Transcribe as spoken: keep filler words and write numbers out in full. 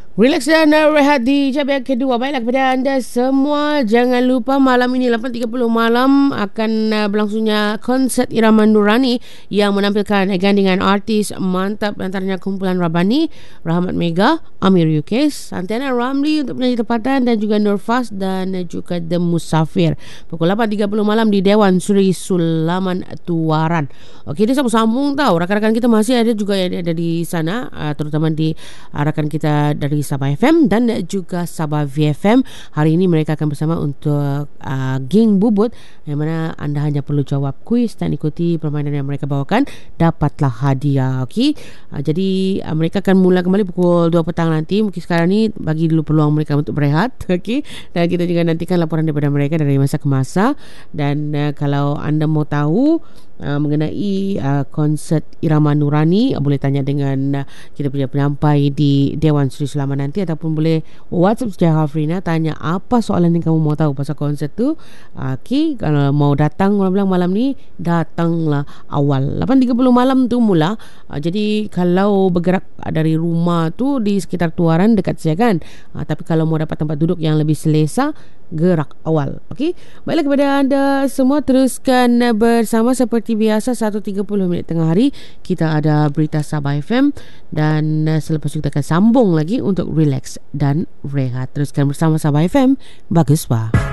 Relax dan uh, rehat di jam yang kedua. Baiklah kepada anda semua, jangan lupa malam ini lapan tiga puluh malam akan uh, berlangsungnya konsert Irama Nurani yang menampilkan gandingan artis mantap, antaranya kumpulan Rabani, Rahmat Mega, Amir Yukes, Santana Ramli untuk penyanyi tempatan, dan juga Nurfas dan juga The Musafir. Pukul lapan tiga puluh malam di Dewan Sri Sulaman Tuaran. Okey, dia sambung-sambung tahu. Rakan-rakan kita masih ada juga yang ada di sana, uh, terutama di uh, rakan kita dari Sabah F M dan juga Sabah V F M. Hari ini mereka akan bersama untuk uh, Geng Bubut, yang mana anda hanya perlu jawab kuis dan ikuti permainan yang mereka bawakan, dapatlah hadiah. Okey, uh, jadi uh, mereka akan mula kembali pukul dua petang nanti. Mungkin sekarang ni bagi dulu peluang mereka untuk berehat. Okey, dan kita juga nantikan laporan daripada mereka dari masa ke masa. Dan uh, kalau anda mau tahu Uh, mengenai uh, konsert Irama Nurani, uh, boleh tanya dengan uh, kita punya penyampai di Dewan Sri Sulaman nanti, ataupun boleh WhatsApp sejarah Afrina, tanya apa soalan yang kamu mau tahu pasal konsert tu. uh, okay, kalau mau datang, orang bilang malam ni datanglah awal lapan tiga puluh malam tu mula. uh, jadi kalau bergerak dari rumah tu di sekitar Tuaran dekat saya kan, uh, tapi kalau mau dapat tempat duduk yang lebih selesa, gerak awal. Okey, baiklah kepada anda semua, teruskan bersama seperti biasa. Satu tiga puluh minit tengah hari kita ada berita Sabah F M, dan selepas itu kita akan sambung lagi untuk relax dan rehat. Teruskan bersama Sabah F M. Bagus, Pak.